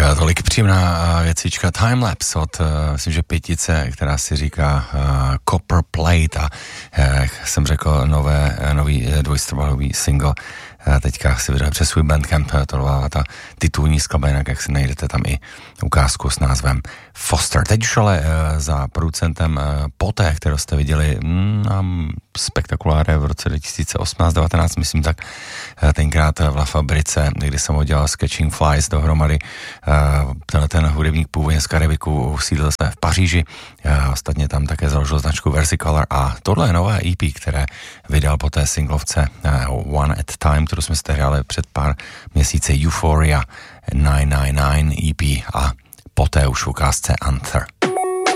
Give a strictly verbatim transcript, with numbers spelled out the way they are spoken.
tolik příjemná věcička Timelapse od, myslím, že pětice, která si říká uh, Copper Plate a jak jsem řekl, nové, nový dvojstrvalový single teďka si vydal přes svůj Bandcamp, to byla ta titulní skladba, jinak jak si najdete tam i ukázku s názvem Foster. Teď už ale za producentem Poté, kterou jste viděli na spektakuláře v roce dva tisíce osmnáct devatenáct, myslím tak, tenkrát v La Fabrice, kdy jsem ho dělal s Catching Flies dohromady. Tenhle ten hudebník původně z Karibiku usídlil se v Paříži, ostatně tam také založil značku Versicolor a tohle je nové E P, které vydal po té singlovce One at Time, kterou jsme si hráli před pár měsíce, Euphoria devět set devadesát devět E P a poté už v ukázce Anther.